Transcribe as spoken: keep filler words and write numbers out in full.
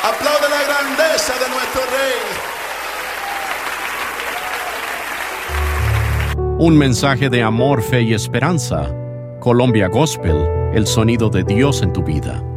Aplaude la grandeza de nuestro Rey. Un mensaje de amor, fe y esperanza. Colombia Gospel, el sonido de Dios en tu vida.